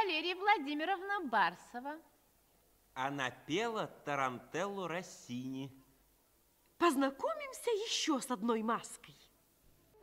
Валерия Владимировна Барсова. Она пела тарантеллу Россини. Познакомимся еще с одной маской.